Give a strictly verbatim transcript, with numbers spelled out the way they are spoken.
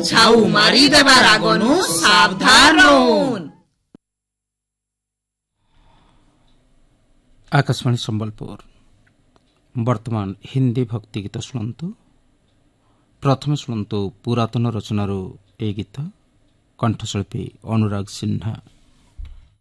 ଝାଉ ମାରିଦେବା ରାଗନୁ ସାବଧାନ। आकाशवाणी संबलपुर वर्तमान हिंदी भक्ति गीत शुणु। प्रथम शुणु पुरातन रचनार ए गीत कंठशिल्पी अनुराग सिन्हा।